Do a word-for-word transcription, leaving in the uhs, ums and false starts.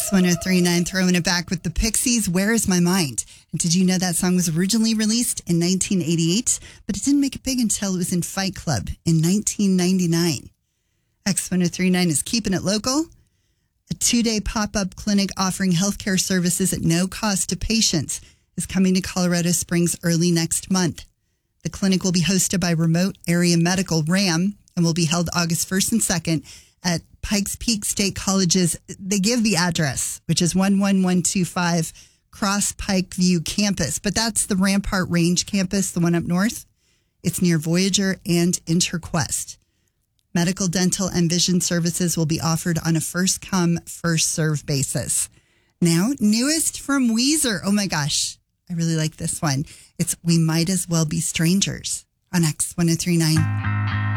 X ten thirty-nine, throwing it back with the Pixies, Where Is My Mind? And did you know that song was originally released in nineteen eighty-eight, but it didn't make it big until it was in Fight Club in nineteen ninety-nine. X ten thirty-nine is keeping it local. A two-day pop-up clinic offering healthcare services at no cost to patients is coming to Colorado Springs early next month. The clinic will be hosted by Remote Area Medical, RAM, and will be held August first and second at Pikes Peak State College's, they give the address, which is one one one two five Cross Pike View campus. But that's the Rampart Range campus, the one up north. It's near Voyager and Interquest. Medical, dental, and vision services will be offered on a first-come, first-served basis. Now, newest from Weezer. Oh, my gosh. I really like this one. It's We Might As Well Be Strangers on X ten thirty-nine.